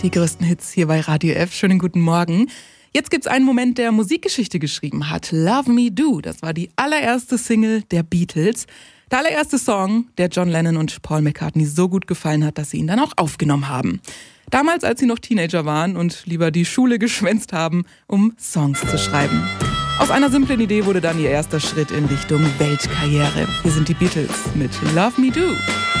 Die größten Hits hier bei Radio F. Schönen guten Morgen. Jetzt gibt's einen Moment, der Musikgeschichte geschrieben hat. Love Me Do, das war die allererste Single der Beatles. Der allererste Song, der John Lennon und Paul McCartney so gut gefallen hat, dass sie ihn dann auch aufgenommen haben. Damals, als sie noch Teenager waren und lieber die Schule geschwänzt haben, um Songs zu schreiben. Aus einer simplen Idee wurde dann ihr erster Schritt in Richtung Weltkarriere. Hier sind die Beatles mit Love Me Do.